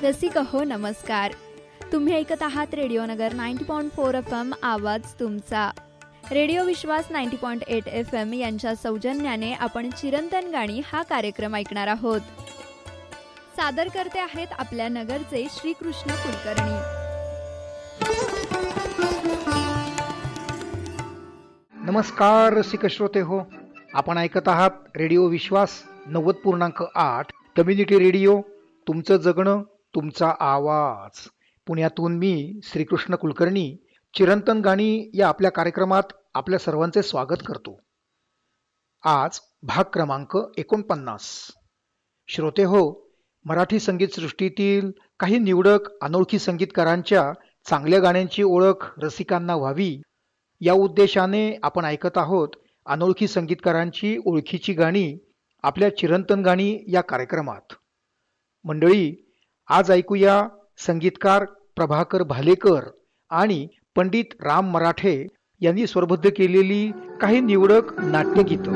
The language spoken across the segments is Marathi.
रसिक हो नमस्कार. तुम्ही ऐकत आहात रेडिओ नगर 90.4 FM आवाज तुमचा. रेडिओ विश्वास 90.8 FM यांच्या सौजन्याने आपण चिरंतन गाणी हा कार्यक्रम ऐकणार आहोत. सादर करते आहेत आपल्या नगरचे श्रीकृष्ण कुलकर्णी. नमस्कार रसिक श्रोते हो, आपण ऐकत आहात रेडिओ विश्वास 90.8 कम्युनिटी रेडिओ, तुमचं जगणं तुमचा आवाज. पुण्यातून मी श्रीकृष्ण कुलकर्णी चिरंतन गाणी या आपल्या कार्यक्रमात आपल्या सर्वांचे स्वागत करतो. आज भाग क्रमांक 49. श्रोते हो, मराठी संगीत सृष्टीतील काही निवडक अनोळखी संगीतकारांच्या चांगल्या गाण्यांची ओळख रसिकांना व्हावी या उद्देशाने आपण ऐकत आहोत अनोळखी संगीतकारांची ओळखीची गाणी आपल्या चिरंतन गाणी या कार्यक्रमात. मंडळी, आज ऐकूया संगीतकार प्रभाकर भालेकर आणि पंडित राम मराठे यांनी स्वरबद्ध केलेली काही निवडक नाट्यगीतं.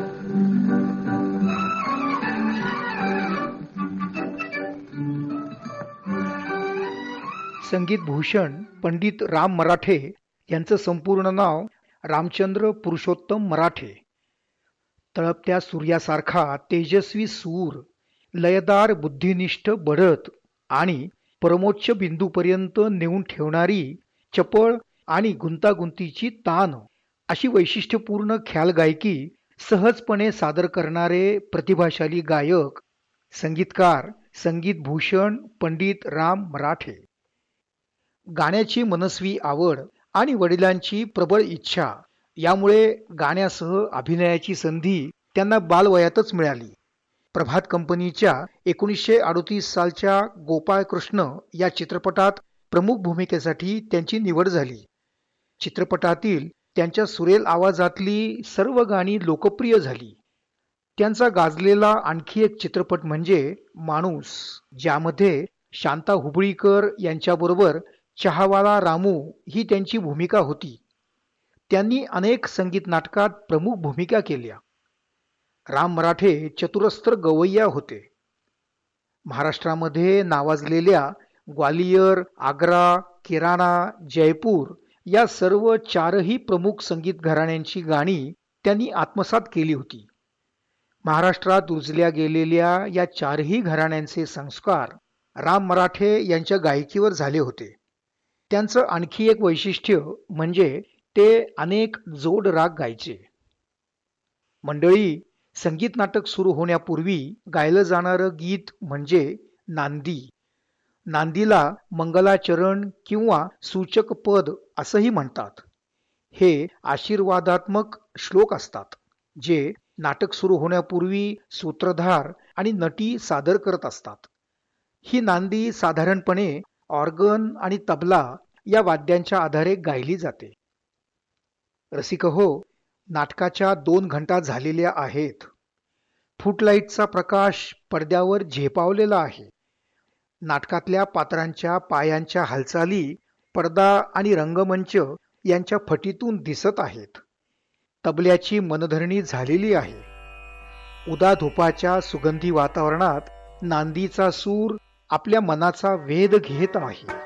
संगीत भूषण पंडित राम मराठे यांचं संपूर्ण नाव रामचंद्र पुरुषोत्तम मराठे. तळपत्या सूर्यासारखा तेजस्वी सूर, लयदार बुद्धिनिष्ठ बढत आणि परमोच्च बिंदूपर्यंत नेऊन ठेवणारी चपळ आणि गुंतागुंतीची तान अशी वैशिष्ट्यपूर्ण ख्याल गायकी सहजपणे सादर करणारे प्रतिभाशाली गायक, संगीतकार संगीत भूषण पंडित राम मराठे. गाण्याची मनस्वी आवड आणि वडिलांची प्रबळ इच्छा यामुळे गाण्यासह अभिनयाची संधी त्यांना बालवयातच मिळाली. प्रभात कंपनीच्या 1938 सालच्या गोपाळ कृष्ण या चित्रपटात प्रमुख भूमिकेसाठी त्यांची निवड झाली. चित्रपटातील त्यांच्या सुरेल आवाजातली सर्व गाणी लोकप्रिय झाली. त्यांचा गाजलेला आणखी एक चित्रपट म्हणजे माणूस, ज्यामध्ये शांता हुबळीकर यांच्याबरोबर चहावाला रामू ही त्यांची भूमिका होती. त्यांनी अनेक संगीत नाटकात प्रमुख भूमिका केल्या. राम मराठे चतुरस्त्र गवय्या होते. महाराष्ट्रामध्ये नावाजलेल्या ग्वालियर, आग्रा, किराणा, जयपूर या सर्व चारही प्रमुख संगीत घराण्यांची गाणी त्यांनी आत्मसात केली होती. महाराष्ट्रात रुजल्या गेलेल्या या चारही घराण्यांचे संस्कार राम मराठे यांच्या गायकीवर झाले होते. त्यांचं आणखी एक वैशिष्ट्य म्हणजे ते अनेक जोड राग गायचे. मंडळी, संगीत नाटक सुरू होण्यापूर्वी गायलं जाणारं गीत म्हणजे नांदी. नांदीला मंगलाचरण किंवा सूचक पद असंही म्हणतात. हे आशीर्वादात्मक श्लोक असतात जे नाटक सुरू होण्यापूर्वी सूत्रधार आणि नटी सादर करत असतात. ही नांदी साधारणपणे ऑर्गन आणि तबला या वाद्यांच्या आधारे गायली जाते. रसिक हो, नाटकाच्या 2 घंटा झालेल्या आहेत. फुटलाईटचा प्रकाश पडद्यावर झेपावलेला आहे. नाटकातल्या पात्रांच्या पायांच्या हालचाली पडदा आणि रंगमंच यांच्या फटीतून दिसत आहेत. तबल्याची मनधरणी झालेली आहे. उदाधुपाच्या सुगंधी वातावरणात नांदीचा सूर आपल्या मनाचा वेध घेत आहे.